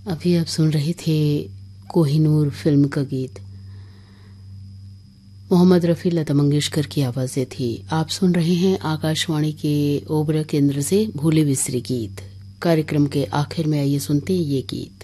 अभी आप सुन रहे थे कोहिनूर फिल्म का गीत। मोहम्मद रफ़ी, लता मंगेशकर की आवाज़ें थी। आप सुन रहे हैं आकाशवाणी के ओबरा केंद्र से भूले बिसरे गीत। कार्यक्रम के आखिर में आइए सुनते हैं ये गीत।